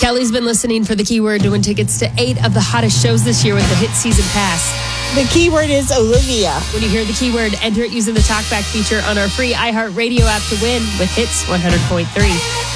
Kelly's been listening for the keyword to win tickets to 8 of the hottest shows this year with the Hit Season Pass. The keyword is Olivia. When you hear the keyword, enter it using the talkback feature on our free iHeartRadio app to win with Hits 100.3.